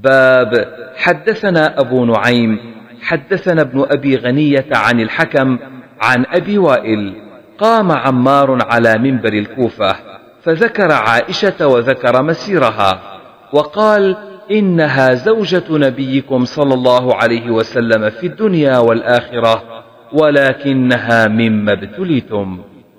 باب حدثنا أبو نعيم حدثنا ابن أبي غنية عن الحكم عن أبي وائل قام عمار على منبر الكوفة فذكر عائشة وذكر مسيرها وقال إنها زوجة نبيكم صلى الله عليه وسلم في الدنيا والآخرة ولكنها مما ابتليتم.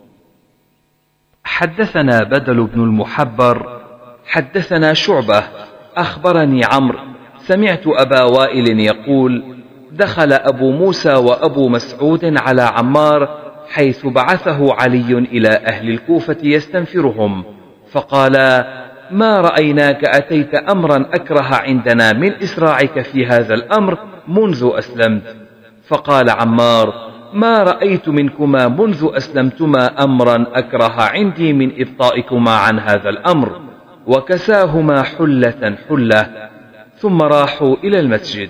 حدثنا بدل بن المحبر حدثنا شعبة أخبرني عمرو سمعت أبا وائل يقول دخل أبو موسى وأبو مسعود على عمار حيث بعثه علي إلى أهل الكوفة يستنفرهم فقالا ما رأيناك أتيت أمرا أكره عندنا من إسراعك في هذا الأمر منذ أسلمت. فقال عمار ما رأيت منكما منذ أسلمتما أمرا أكره عندي من إبطائكما عن هذا الأمر. وكساهما حلة حلة ثم راحوا إلى المسجد.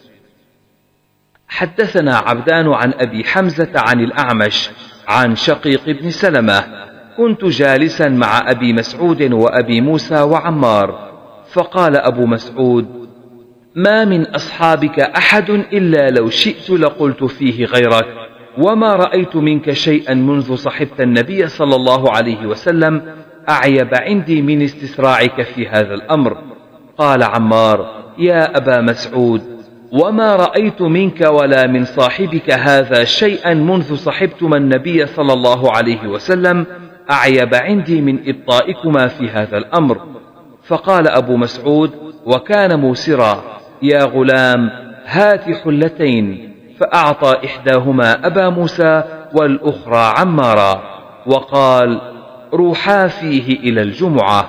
حدثنا عبدان عن أبي حمزة عن الأعمش عن شقيق بن سلمة كنت جالسا مع أبي مسعود وأبي موسى وعمار فقال أبو مسعود ما من أصحابك أحد إلا لو شئت لقلت فيه غيرك وما رأيت منك شيئا منذ صحبت النبي صلى الله عليه وسلم أعيب عندي من استسراعك في هذا الأمر. قال عمار يا أبا مسعود وما رأيت منك ولا من صاحبك هذا شيئا منذ صحبتما النبي صلى الله عليه وسلم أعيب عندي من إبطائكما في هذا الأمر. فقال أبو مسعود وكان موسرا يا غلام هات حلتين فأعطى إحداهما أبا موسى والأخرى عمارا وقال روحا فيه إلى الجمعة.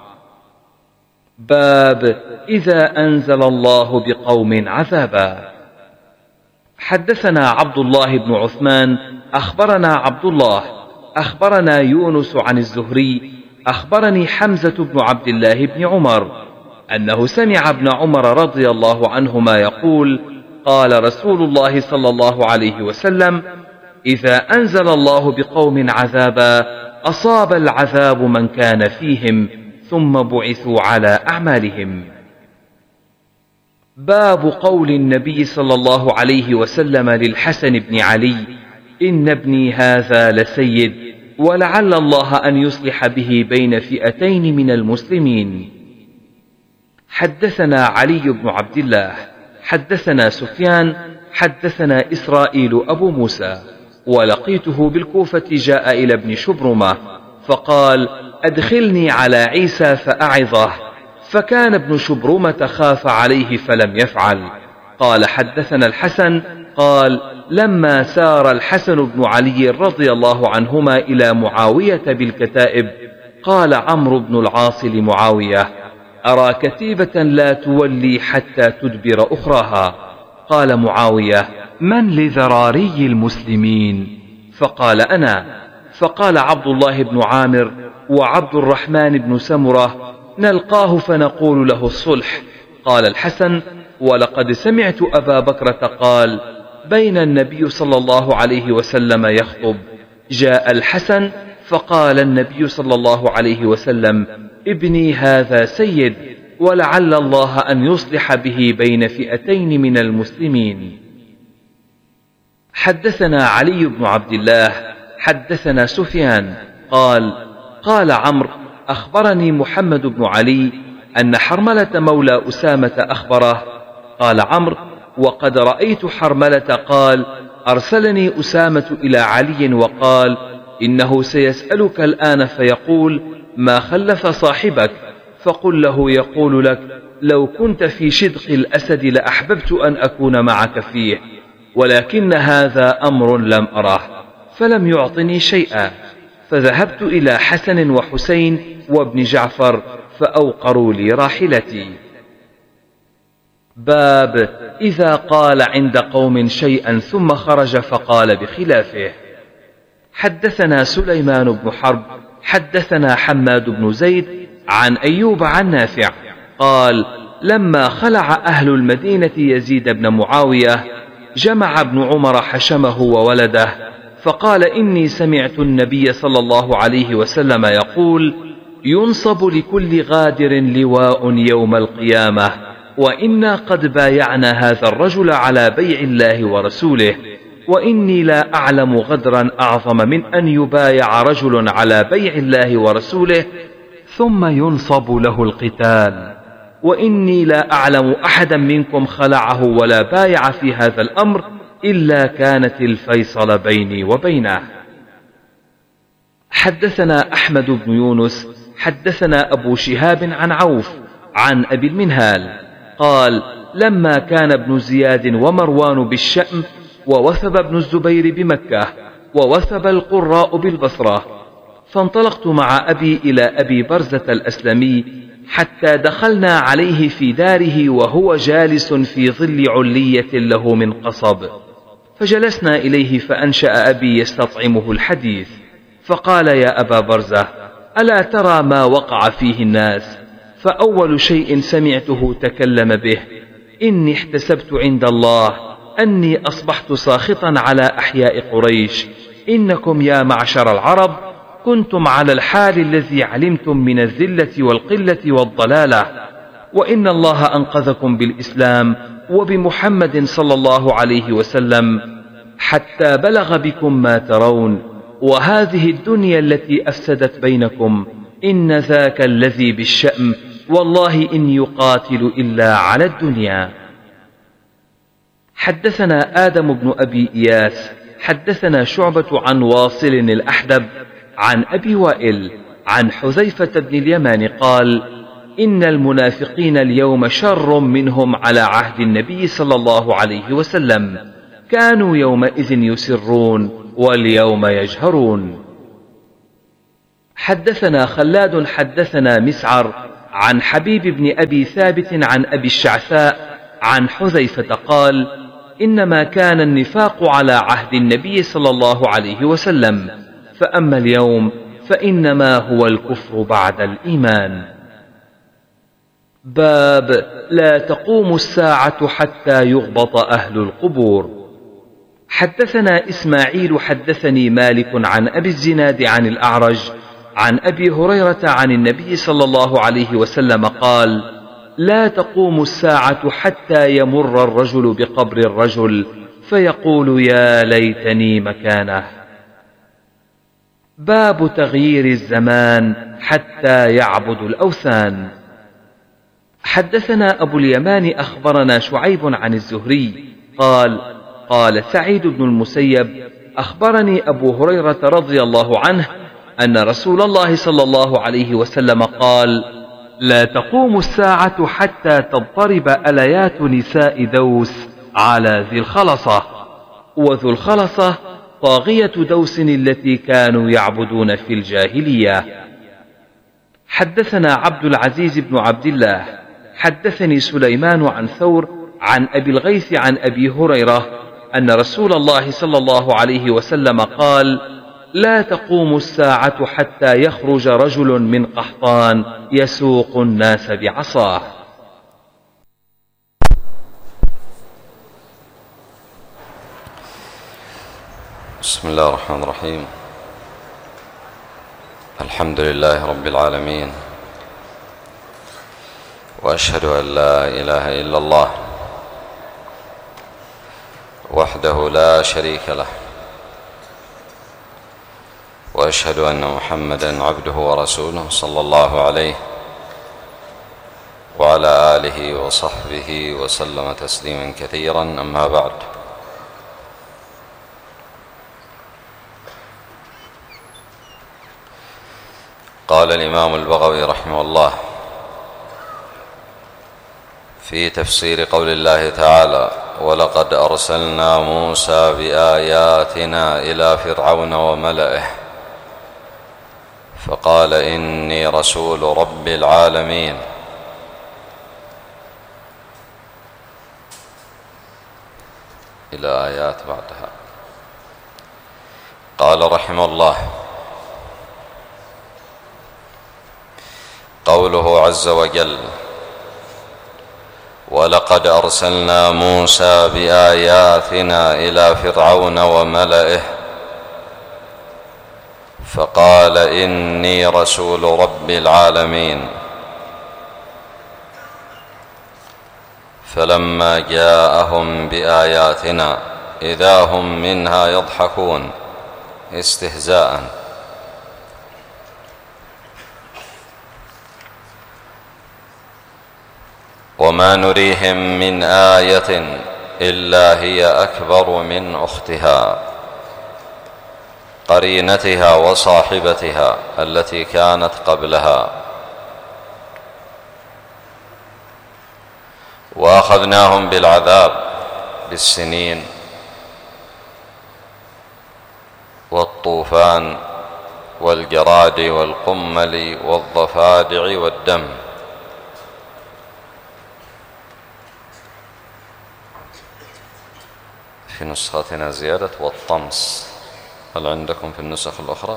باب إذا أنزل الله بقوم عذابا. حدثنا عبد الله بن عثمان أخبرنا عبد الله أخبرنا يونس عن الزهري أخبرني حمزة بن عبد الله بن عمر أنه سمع ابن عمر رضي الله عنهما يقول قال رسول الله صلى الله عليه وسلم إذا أنزل الله بقوم عذابا أصاب العذاب من كان فيهم ثم بعثوا على أعمالهم. باب قول النبي صلى الله عليه وسلم للحسن بن علي إن ابني هذا لسيد ولعل الله أن يصلح به بين فئتين من المسلمين. حدثنا علي بن عبد الله حدثنا سفيان حدثنا إسرائيل أبو موسى ولقيته بالكوفة جاء إلى ابن شبرمة فقال أدخلني على عيسى فأعظه فكان ابن شبرمة خاف عليه فلم يفعل. قال حدثنا الحسن قال لما سار الحسن بن علي رضي الله عنهما إلى معاوية بالكتائب قال عمرو بن العاص لمعاوية أرى كتيبة لا تولي حتى تدبر أخراها. قال معاوية من لذراري المسلمين؟ فقال أنا. فقال عبد الله بن عامر وعبد الرحمن بن سمرة نلقاه فنقول له الصلح. قال الحسن ولقد سمعت أبا بكرة قال بين النبي صلى الله عليه وسلم يخطب جاء الحسن فقال النبي صلى الله عليه وسلم ابني هذا سيد ولعل الله أن يصلح به بين فئتين من المسلمين. حدثنا علي بن عبد الله حدثنا سفيان قال عمرو أخبرني محمد بن علي أن حرملة مولى أسامة أخبره. قال عمرو وقد رأيت حرملة قال أرسلني أسامة إلى علي وقال إنه سيسألك الآن فيقول ما خلف صاحبك فقل له يقول لك لو كنت في شدق الأسد لأحببت أن أكون معك فيه ولكن هذا أمر لم أره فلم يعطني شيئا فذهبت إلى حسن وحسين وابن جعفر فأوقروا لي راحلتي. باب إذا قال عند قوم شيئا ثم خرج فقال بخلافه. حدثنا سليمان بن حرب حدثنا حماد بن زيد عن أيوب عن نافع قال لما خلع أهل المدينة يزيد بن معاوية جمع ابن عمر حشمه وولده فقال إني سمعت النبي صلى الله عليه وسلم يقول ينصب لكل غادر لواء يوم القيامة وإنا قد بايعنا هذا الرجل على بيع الله ورسوله، وإني لا أعلم غدرا أعظم من أن يبايع رجل على بيع الله ورسوله ثم ينصب له القتال، وإني لا أعلم أحدا منكم خلعه ولا بايع في هذا الأمر إلا كانت الفيصل بيني وبينه. حدثنا أحمد بن يونس حدثنا أبو شهاب عن عوف عن أبي المنهال قال: لما كان ابن زياد ومروان بالشأم، ووثب ابن الزبير بمكة، ووثب القراء بالبصرة، فانطلقت مع أبي إلى أبي برزة الأسلمي حتى دخلنا عليه في داره وهو جالس في ظل علية له من قصب، فجلسنا إليه فأنشأ أبي يستطعمه الحديث، فقال: يا أبا برزة، ألا ترى ما وقع فيه الناس؟ فأول شيء سمعته تكلم به: إني احتسبت عند الله أني أصبحت ساخطا على أحياء قريش، إنكم يا معشر العرب كنتم على الحال الذي علمتم من الذلة والقلة والضلالة، وإن الله أنقذكم بالإسلام وبمحمد صلى الله عليه وسلم حتى بلغ بكم ما ترون، وهذه الدنيا التي أفسدت بينكم إن ذاك الذي بالشأم والله إن يقاتل إلا على الدنيا. حدثنا آدم بن أبي إياس حدثنا شعبة عن واصل الأحدب عن أبي وائل عن حذيفة بن اليمان قال: إن المنافقين اليوم شر منهم على عهد النبي صلى الله عليه وسلم، كانوا يومئذ يسرون واليوم يجهرون. حدثنا خلاد حدثنا مسعر عن حبيب بن أبي ثابت عن أبي الشعثاء عن حذيفة قال: إنما كان النفاق على عهد النبي صلى الله عليه وسلم، فأما اليوم فإنما هو الكفر بعد الإيمان. باب لا تقوم الساعة حتى يغبط أهل القبور. حدثنا إسماعيل حدثني مالك عن أبي الزناد عن الأعرج عن أبي هريرة عن النبي صلى الله عليه وسلم قال: لا تقوم الساعة حتى يمر الرجل بقبر الرجل فيقول: يا ليتني مكانه. باب تغيير الزمان حتى يعبد الأوثان. حدثنا أبو اليمان أخبرنا شعيب عن الزهري قال: قال سعيد بن المسيب: أخبرني أبو هريرة رضي الله عنه أن رسول الله صلى الله عليه وسلم قال: لا تقوم الساعة حتى تضطرب أليات نساء دوس على ذي الخلصة، وذو الخلصة طاغية دوس التي كانوا يعبدون في الجاهلية. حدثنا عبد العزيز بن عبد الله حدثني سليمان عن ثور عن أبي الغيث عن أبي هريرة أن رسول الله صلى الله عليه وسلم قال: لا تقوم الساعة حتى يخرج رجل من قحطان يسوق الناس بعصاه. بسم الله الرحمن الرحيم. الحمد لله رب العالمين، وأشهد أن لا إله إلا الله وحده لا شريك له، وأشهد أن محمدا عبده ورسوله صلى الله عليه وعلى آله وصحبه وسلم تسليما كثيرا. أما بعد، قال الإمام البغوي رحمه الله في تفسير قول الله تعالى: ولقد أرسلنا موسى بآياتنا إلى فرعون وملئه فقال إني رسول رب العالمين. إلى آيات بعدها. قال رحمه الله: قوله عز وجل: ولقد أرسلنا موسى بآياتنا إلى فرعون وملئه فقال إني رسول رب العالمين. فلما جاءهم بآياتنا إذا هم منها يضحكون استهزاء. وما نريهم من آية إلا هي أكبر من أختها قرينتها وصاحبتها التي كانت قبلها، وأخذناهم بالعذاب بالسنين والطوفان والجراد والقمل والضفادع والدم. في نسختنا زيادة والطمس، هل عندكم في النسخ الأخرى؟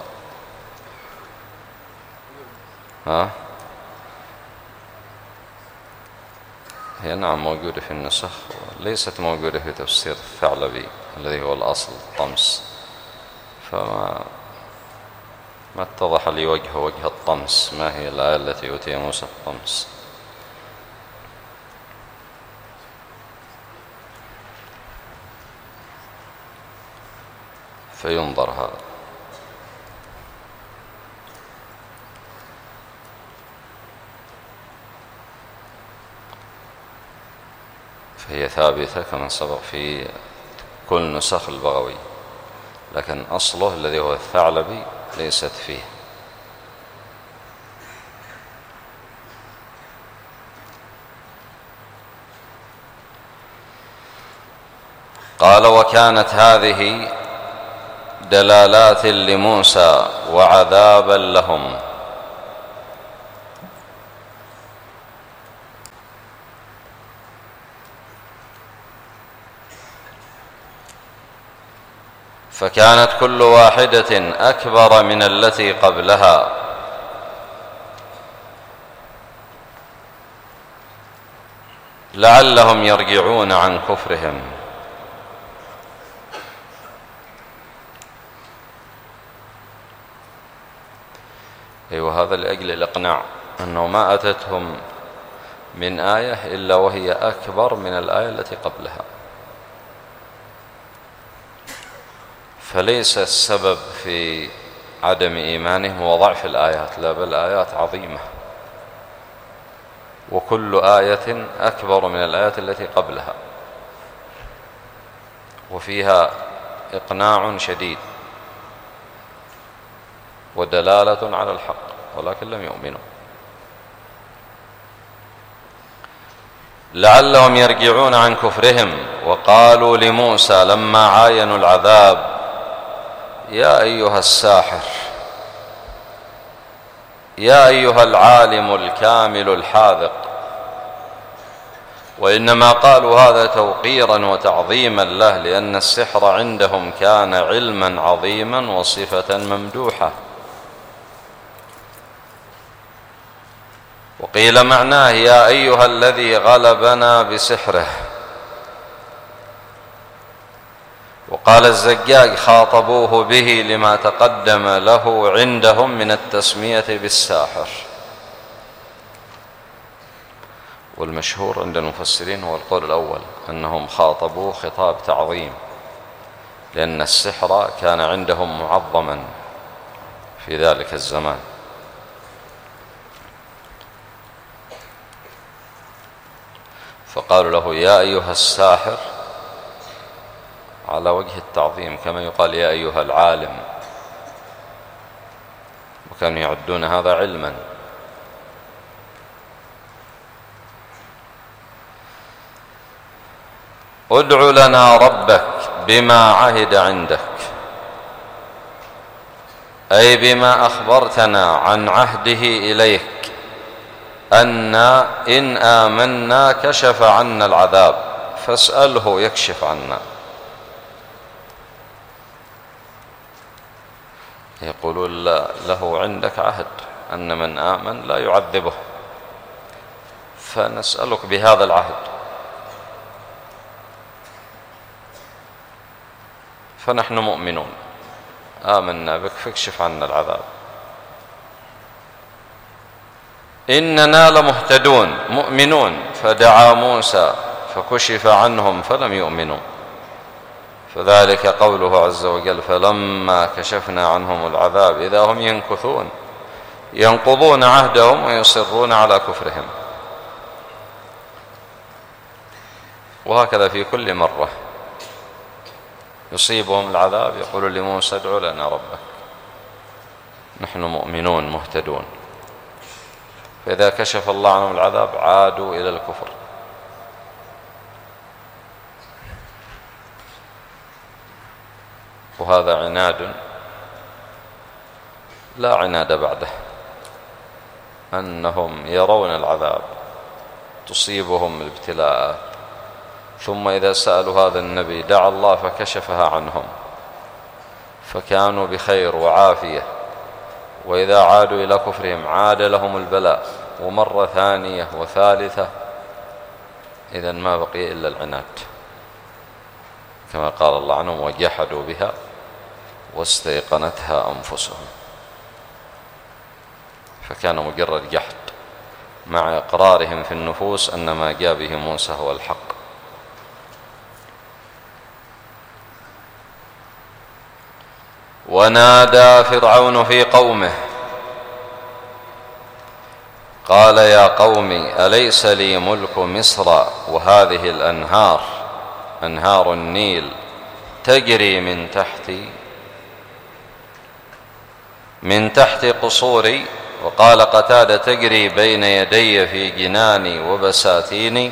هي نعم موجودة في النسخ، ليست موجودة في تفسير الثعلبي الذي هو الأصل الطمس، فما اتضح لي وجه الطمس، ما هي الآية التي أوتي موسى الطمس. فينظر هذا. فهي ثابتة كما سبق في كل نسخ البغوي، لكن أصله الذي هو الثعلبي ليست فيه. قال: وكانت هذه دلالات لموسى وعذابا لهم. فكانت كل واحدة أكبر من التي قبلها، لعلهم يرجعون عن كفرهم. وهذا لأجل الإقناع أنه ما أتتهم من آية إلا وهي أكبر من الآية التي قبلها، فليس السبب في عدم إيمانهم وضعف الآيات، لا بل آيات عظيمة، وكل آية أكبر من الآيات التي قبلها، وفيها إقناع شديد ودلالة على الحق، ولكن لم يؤمنوا. لعلهم يرجعون عن كفرهم. وقالوا لموسى لما عاينوا العذاب: يا أيها الساحر، يا أيها العالم الكامل الحاذق. وإنما قالوا هذا توقيرا وتعظيما له، لأن السحر عندهم كان علما عظيما وصفة ممدوحة. وقيل معناه: يا أيها الذي غلبنا بسحره. وقال الزجاج: خاطبوه به لما تقدم له عندهم من التسمية بالساحر. والمشهور عند المفسرين هو القول الأول، أنهم خاطبوه خطاب تعظيم، لأن السحر كان عندهم معظما في ذلك الزمان. فقالوا له: يا أيها الساحر، على وجه التعظيم، كما يقال يا أيها العالم، وكانوا يعدون هذا علما. ادع لنا ربك بما عهد عندك، أي بما أخبرتنا عن عهده إليك، أن إن آمنا كشف عنا العذاب، فاسأله يكشف عنا. يقولون له عندك عهد أن من آمن لا يعذبه، فنسألك بهذا العهد. فنحن مؤمنون، آمنا بك فاكشف عنا العذاب. إننا لمهتدون مؤمنون. فدعا موسى فكشف عنهم فلم يؤمنوا، فذلك قوله عز وجل فلما كشفنا عنهم العذاب إذا هم ينكثون ينقضون عهدهم ويصرون على كفرهم. وهكذا في كل مرة يصيبهم العذاب يقول لموسى ادع لنا ربك نحن مؤمنون مهتدون، فإذا كشف الله عنهم العذاب عادوا إلى الكفر. وهذا عناد لا عناد بعده، أنهم يرون العذاب تصيبهم الابتلاءات، ثم إذا سألوا هذا النبي دعا الله فكشفها عنهم فكانوا بخير وعافية، وإذا عادوا إلى كفرهم عاد لهم البلاء ومرة ثانية وثالثة، إذن ما بقي إلا العناد، كما قال الله عنهم وجحدوا بها واستيقنتها أنفسهم. فكان مجرد جحد مع إقرارهم في النفوس أن ما جاء به موسى هو الحق. ونادى فرعون في قومه قال يا قوم أليس لي ملك مصر وهذه الأنهار أنهار النيل تجري من تحت قصوري، وقال قتادة تجري بين يدي في جناني وبساتيني،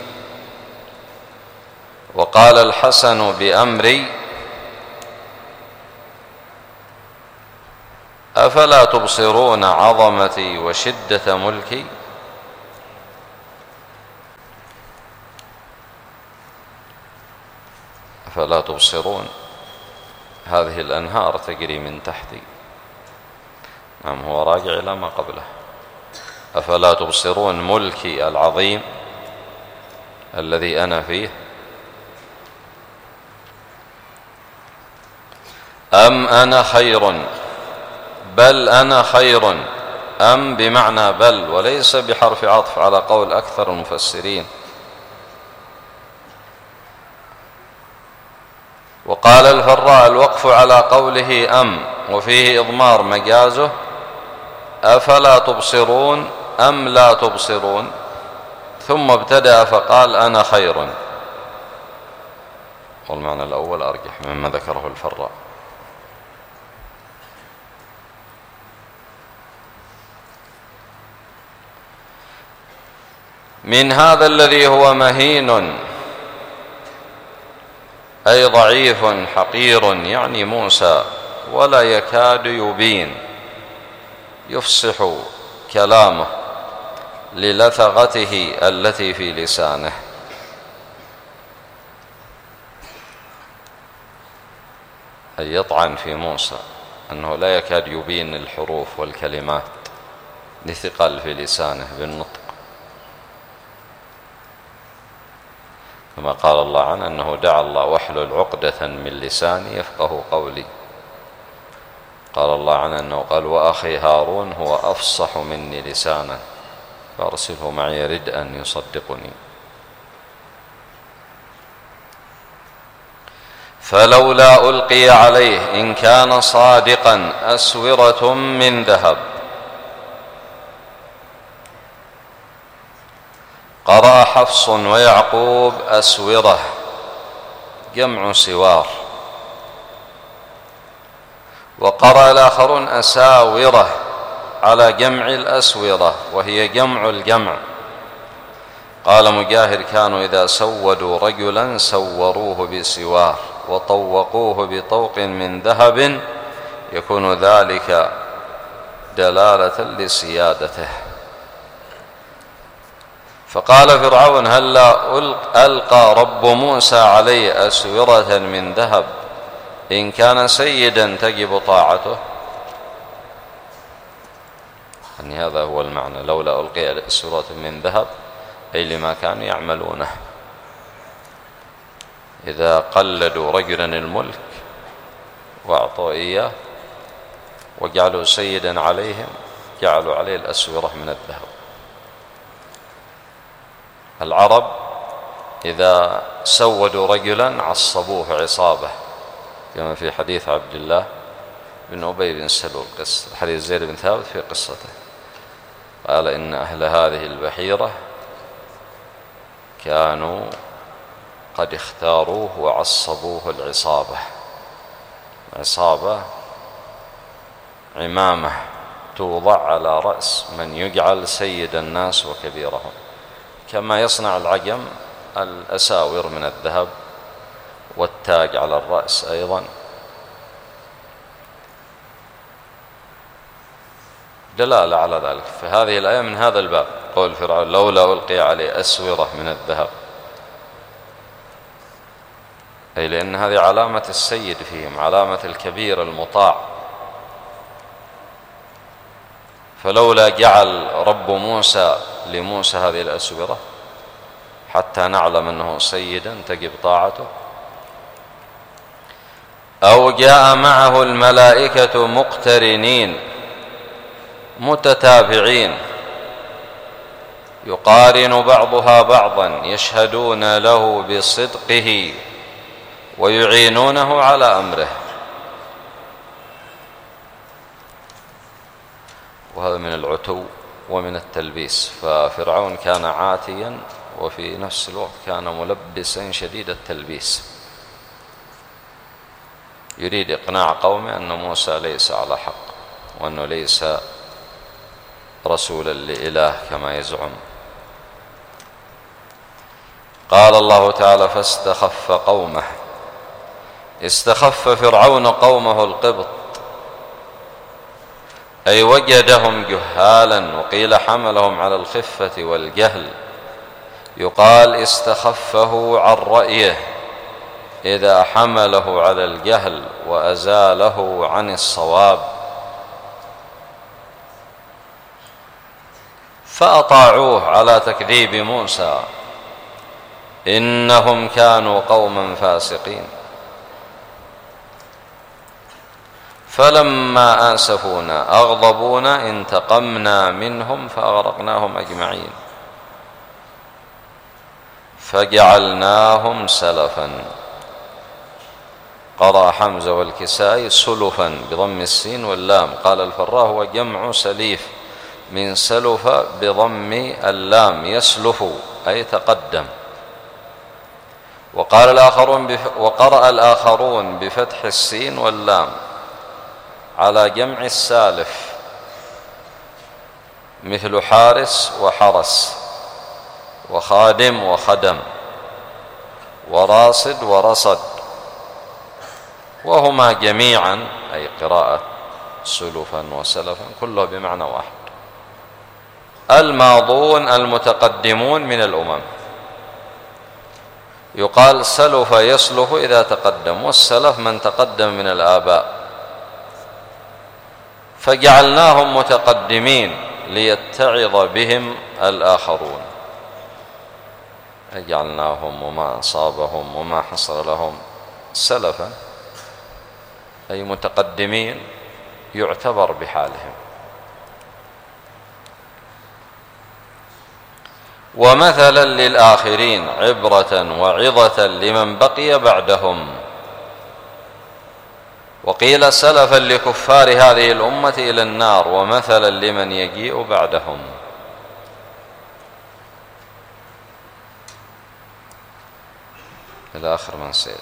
وقال الحسن بأمري أفلا تبصرون عظمتي وشدة ملكي. أفلا تبصرون، هذه الأنهار تجري من تحتي، نعم هو راجع إلى ما قبله. أفلا تبصرون ملكي العظيم الذي أنا فيه، أم أنا خير، بل أنا خير، أم بمعنى بل وليس بحرف عطف على قول أكثر المفسرين. وقال الفراء الوقف على قوله أم وفيه إضمار مجازه أفلا تبصرون أم لا تبصرون، ثم ابتدأ فقال أنا خير، والمعنى الأول أرجح مما ذكره الفراء. من هذا الذي هو مهين أي ضعيف حقير، يعني موسى، ولا يكاد يبين، يفصح كلامه للثغته التي في لسانه. أي يطعن في موسى أنه لا يكاد يبين الحروف والكلمات لثقل في لسانه بالنطق، كما قال الله عنه أنه دعا الله واحلل عقدة من لساني يفقه قولي. قال الله عنه أنه قال وأخي هارون هو أفصح مني لسانا فأرسله معي ردءا يصدقني. فلولا ألقي عليه إن كان صادقا أسورة من ذهب. قرأ حفص ويعقوب أسورة جمع سوار، وقرأ الآخرون أساورة على جمع الأسورة وهي جمع الجمع. قال مجاهد كانوا إذا سودوا رجلا سوروه بسوار وطوقوه بطوق من ذهب يكون ذلك دلالة لسيادته. فقال فرعون هل ألقى رب موسى عليه أسورة من ذهب إن كان سيدا تجب طاعته. يعني هذا هو المعنى، لولا ألقي أسورة من ذهب أي لما كانوا يعملونه. إذا قلدوا رجلا الملك وأعطوا إياه وجعلوا سيدا عليهم جعلوا عليه الأسورة من الذهب. العرب إذا سودوا رجلا عصبوه عصابة، كما في حديث عبد الله بن أبي بن سلول، حديث زيد بن ثابت في قصته، قال إن أهل هذه البحيرة كانوا قد اختاروه وعصبوه العصابة. عصابة عمامة توضع على رأس من يجعل سيد الناس وكبيرهم، كما يصنع العجم الأساور من الذهب والتاج على الرأس أيضا. دلالة على ذلك فهذه الآية من هذا الباب، قول فرعون لولا ألقي عليه أسورة من الذهب، أي لأن هذه علامة السيد فيهم، علامة الكبير المطاع. فلولا جعل رب موسى لموسى هذه الأسورة حتى نعلم أنه سيدا تجب طاعته. أو جاء معه الملائكة مقترنين متتابعين يقارن بعضها بعضا يشهدون له بصدقه ويعينونه على أمره. وهذا من العتو ومن التلبيس، ففرعون كان عاتيا وفي نفس الوقت كان ملبسا شديد التلبيس، يريد إقناع قومه أن موسى ليس على حق وأنه ليس رسولا لإله كما يزعم. قال الله تعالى فاستخف قومه، استخف فرعون قومه القبط، أي وجدهم جهالا، وقيل حملهم على الخفة والجهل. يقال استخفه عن رأيه إذا حمله على الجهل وأزاله عن الصواب. فأطاعوه على تكذيب موسى، إنهم كانوا قوما فاسقين. فلما آسفونا أغضبونا انتقمنا منهم فأغرقناهم أجمعين فجعلناهم سلفا. قرأ حمزة والكسائي سلفا بضم السين واللام. قال الفراء هو جمع سليف من سلف بضم اللام، يسلف أي تقدم. وقرأ الآخرون بفتح السين واللام على جمع السالف، مثل حارس وحرس وخادم وخدم وراصد ورصد، وهما جميعا أي قراءة سلفا وسلفا كله بمعنى واحد، الماضون المتقدمون من الأمم. يقال سلف يسلف إذا تقدم، والسلف من تقدم من الآباء. فجعلناهم متقدمين ليتعظ بهم الآخرون، جعلناهم وما أصابهم وما حصل لهم سلفا، أي متقدمين يعتبر بحالهم. ومثلا للآخرين عبرة وعظة لمن بقي بعدهم. وقيل سلفا لكفار هذه الأمة إلى النار، ومثلا لمن يجيء بعدهم. إلى آخر من سيأتي.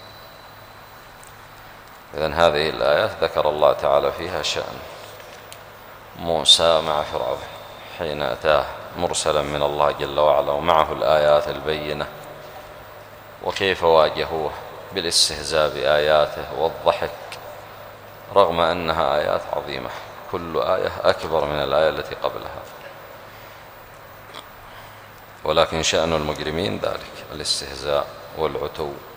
إذن هذه الآيات ذكر الله تعالى فيها شأن موسى مع فرعون حين أتاه مرسلا من الله جل وعلا ومعه الآيات البينة، وكيف واجهوه بالاستهزاء بآياته والضحك، رغم أنها آيات عظيمة، كل آية أكبر من الآية التي قبلها، ولكن شأن المجرمين ذلك الاستهزاء والعتو